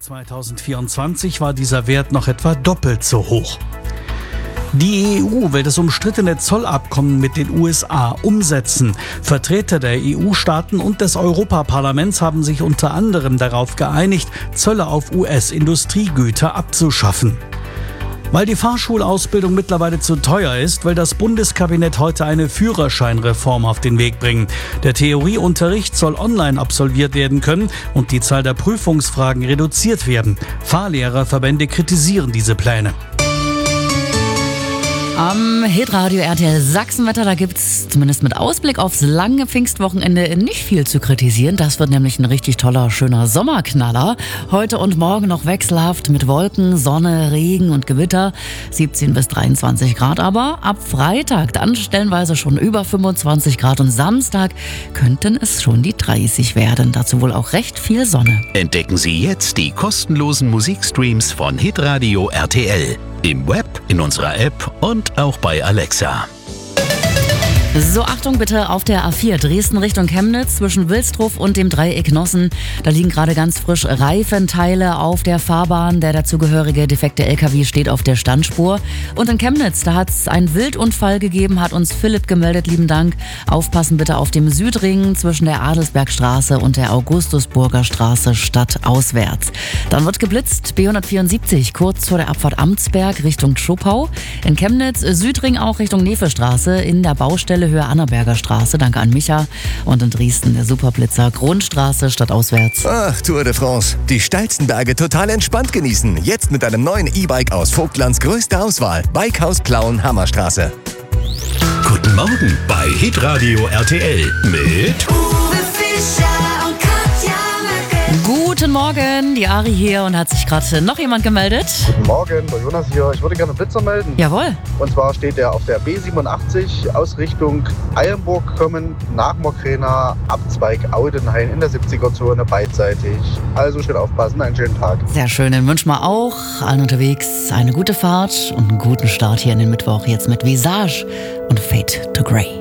2024 war dieser Wert noch etwa doppelt so hoch. Die EU will das umstrittene Zollabkommen mit den USA umsetzen. Vertreter der EU-Staaten und des Europaparlaments haben sich unter anderem darauf geeinigt, Zölle auf US-Industriegüter abzuschaffen. Weil die Fahrschulausbildung mittlerweile zu teuer ist, will das Bundeskabinett heute eine Führerscheinreform auf den Weg bringen. Der Theorieunterricht soll online absolviert werden können und die Zahl der Prüfungsfragen reduziert werden. Fahrlehrerverbände kritisieren diese Pläne. Am Hitradio RTL Sachsenwetter, da gibt's zumindest mit Ausblick aufs lange Pfingstwochenende nicht viel zu kritisieren. Das wird nämlich ein richtig toller, schöner Sommerknaller. Heute und morgen noch wechselhaft mit Wolken, Sonne, Regen und Gewitter. 17 bis 23 Grad, aber ab Freitag dann stellenweise schon über 25 Grad und Samstag könnten es schon die 30 werden. Dazu wohl auch recht viel Sonne. Entdecken Sie jetzt die kostenlosen Musikstreams von Hitradio RTL. Im Web, in unserer App und auch bei Alexa. So, Achtung bitte auf der A4 Dresden Richtung Chemnitz zwischen Wilsdruf und dem Dreieck Nossen. Da liegen gerade ganz frisch Reifenteile auf der Fahrbahn. Der dazugehörige defekte LKW steht auf der Standspur. Und in Chemnitz, da hat es einen Wildunfall gegeben, hat uns Philipp gemeldet, lieben Dank. Aufpassen bitte auf dem Südring zwischen der Adelsbergstraße und der Augustusburger Straße stadtauswärts. Dann wird geblitzt, B174 kurz vor der Abfahrt Amtsberg Richtung Schopau. In Chemnitz Südring auch Richtung Nevestraße in der Baustelle Höhe Annaberger Straße, danke an Micha. Und in Dresden der Superblitzer Grundstraße stadtauswärts. Ach, Tour de France. Die steilsten Berge total entspannt genießen. Jetzt mit einem neuen E-Bike aus Vogtlands größter Auswahl. Bikehaus Plauen, Hammerstraße. Guten Morgen bei Hitradio RTL mit Uwe Fischer und Katja Möcke. Guten Morgen, die Ari hier und hat sich gerade noch jemand gemeldet? Guten Morgen, der Jonas hier. Ich würde gerne einen Blitzer melden. Jawohl. Und zwar steht er auf der B87 aus Richtung Eilenburg kommen, nach Mokrena, Abzweig Audenhain in der 70er-Zone beidseitig. Also schön aufpassen, einen schönen Tag. Sehr schön, den wünschen wir auch allen unterwegs eine gute Fahrt und einen guten Start hier in den Mittwoch jetzt mit Visage und Fade to Grey.